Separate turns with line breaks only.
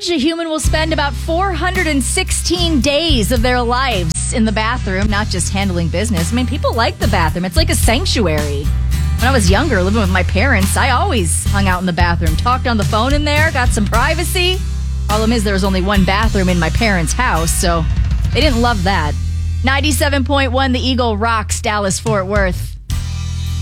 average, a human will spend about 416 days of their lives in the bathroom, not just handling business. I mean, people like the bathroom. It's like a sanctuary. When I was younger, living with my parents, I always hung out in the bathroom, talked on the phone in there, got some privacy. Problem is, there was only one bathroom in my parents' house, so they didn't love that. 97.1, The Eagle rocks Dallas-Fort Worth.